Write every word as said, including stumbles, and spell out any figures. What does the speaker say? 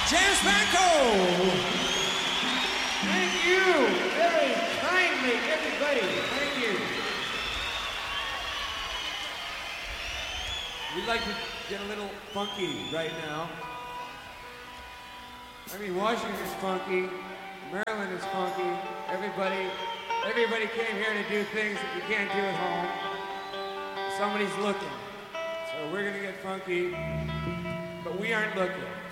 James Franco. Thank you very kindly, everybody. Thank you. We'd like to get a little funky right now. I mean, Washington's funky, Maryland is funky. Everybody, everybody came here to do things that you can't do at home. Somebody's looking. So we're gonna get funky, but we aren't looking.